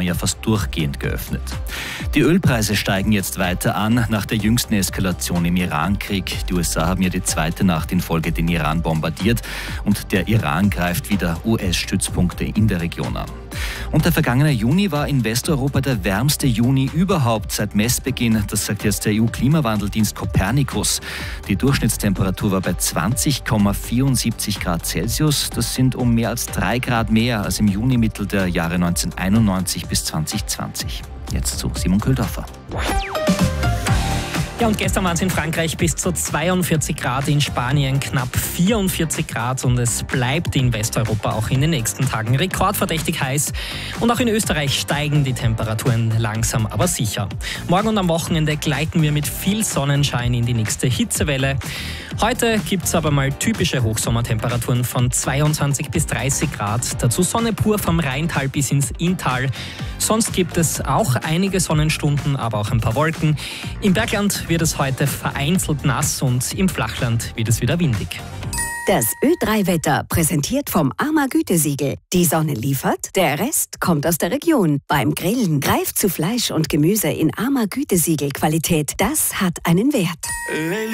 ja fast durchgehend geöffnet. Die Ölpreise steigen jetzt weiter an nach der jüngsten Eskalation im Irankrieg. Die USA haben ja die zweite Nacht in Folge den Iran bombardiert und der Iran greift wieder US-Stützpunkte in der Region an. Und der vergangene Juni war in Westeuropa der wärmste Juni überhaupt seit Messbeginn. Das sagt jetzt der EU-Klimawandeldienst Copernicus. Die Durchschnittstemperatur war bei 20,74 Grad Celsius. Das sind um mehr als 3 Grad mehr als im Junimittel der Jahre 1991 bis 2020. Jetzt zu Simon Köhldorfer. Ja, und gestern waren es in Frankreich bis zu 42 Grad, in Spanien knapp 44 Grad und es bleibt in Westeuropa auch in den nächsten Tagen rekordverdächtig heiß. Und auch in Österreich steigen die Temperaturen langsam, aber sicher. Morgen und am Wochenende gleiten wir mit viel Sonnenschein in die nächste Hitzewelle. Heute gibt es aber mal typische Hochsommertemperaturen von 22 bis 30 Grad. Dazu Sonne pur vom Rheintal bis ins Inntal. Sonst gibt es auch einige Sonnenstunden, aber auch ein paar Wolken. Im Bergland wird es heute vereinzelt nass und im Flachland wird es wieder windig. Das Ö3-Wetter präsentiert vom AMA Gütesiegel. Die Sonne liefert, der Rest kommt aus der Region. Beim Grillen greift zu Fleisch und Gemüse in AMA Gütesiegel Qualität. Das hat einen Wert.